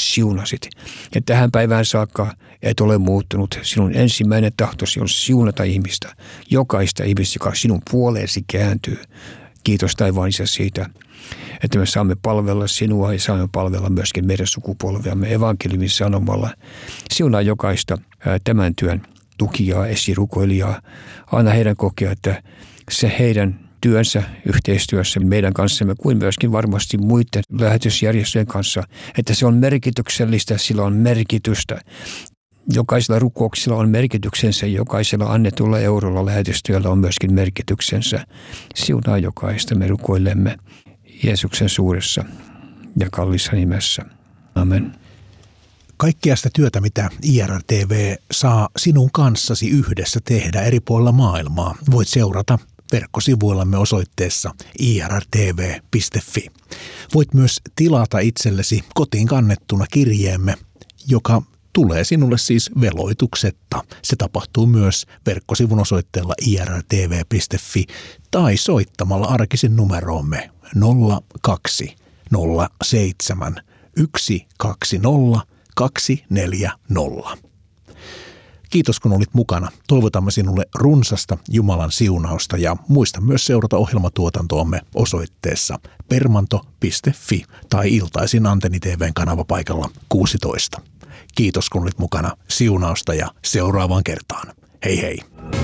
siunasit. Ja tähän päivään saakka et ole muuttunut. Sinun ensimmäinen tahtosi on siunata ihmistä, jokaista ihmistä, joka sinun puoleesi kääntyy. Kiitos taivaan Isä siitä, että me saamme palvella sinua ja saamme palvella myöskin meidän sukupolviamme evankeliumin sanomalla. Siunaa jokaista tämän työn tukijaa, esirukoilijaa. Anna heidän kokea, että se heidän työnsä yhteistyössä meidän kanssamme kuin myöskin varmasti muiden lähetysjärjestöjen kanssa, että se on merkityksellistä, sillä on merkitystä. Jokaisella rukouksella on merkityksensä, jokaisella annetulla eurolla lähetystyöllä on myöskin merkityksensä. Siunaa jokaista, me rukoilemme Jeesuksen suuressa ja kallissa nimessä. Amen. Kaikkea sitä työtä, mitä IRR-TV saa sinun kanssasi yhdessä tehdä eri puolilla maailmaa, voit seurata verkkosivuillamme osoitteessa irrtv.fi. Voit myös tilata itsellesi kotiin kannettuna kirjeemme, joka tulee sinulle siis veloituksetta. Se tapahtuu myös verkkosivun osoitteella irrtv.fi tai soittamalla arkisin numeroomme 0207 120 240. Kiitos kun olit mukana. Toivotamme sinulle runsasta Jumalan siunausta ja muista myös seurata ohjelmatuotantoamme osoitteessa permanto.fi tai iltaisin Antenni TV:n kanavapaikalla 16. Kiitos kun olit mukana. Siunausta ja seuraavaan kertaan. Hei hei!